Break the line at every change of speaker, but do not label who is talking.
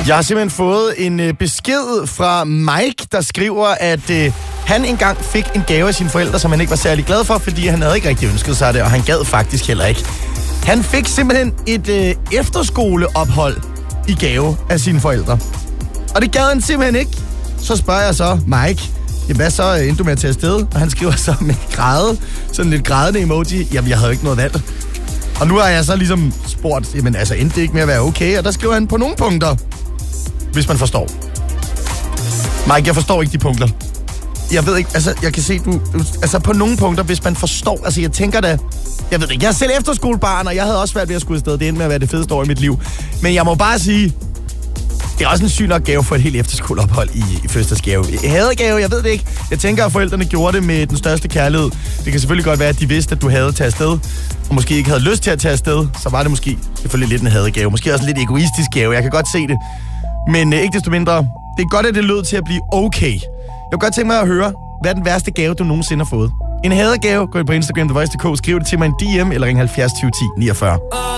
Jeg har simpelthen fået en besked fra Mike, der skriver, at han engang fik en gave af sine forældre, som han ikke var særlig glad for, fordi han havde ikke rigtig ønsket sig det, og han gad faktisk heller ikke. Han fik simpelthen et efterskoleophold i gave af sine forældre. Og det gad han simpelthen ikke. Så spørger jeg så Mike, hvad så endte du med at tage afsted? Og han skriver så med græde, sådan lidt grædende emoji. Jamen, jeg havde ikke noget valg. Og nu har jeg så ligesom spurgt, jamen altså, endte det ikke med at være okay? Og der skriver han på nogle punkter, hvis man forstår. Mike, jeg forstår ikke de punkter. Jeg ved ikke, altså, jeg kan se, altså på nogle punkter, hvis man forstår, altså jeg tænker da, jeg ved ikke, jeg er selv efterskolebarn, og jeg havde også svært ved at skulle afsted. Det endte med at være det fedeste år i mit liv. Men jeg må bare sige, det er også en syg nok gave for et helt efterskoleophold i fødselsdagsgave. Hadegave, jeg ved det ikke. Jeg tænker, at forældrene gjorde det med den største kærlighed. Det kan selvfølgelig godt være, at de vidste, at du havde taget afsted, og måske ikke havde lyst til at tage afsted. Så var det måske selvfølgelig lidt en hadegave. Måske også en lidt egoistisk gave. Jeg kan godt se det. Men ikke desto mindre, det er godt, at det lød til at blive okay. Jeg kunne godt tænke mig at høre, hvad er den værste gave, du nogensinde har fået? En hadegave, gå ind på Instagram, TheVoice.dk, skriv det til mig en DM, eller ring 70 20 10 49.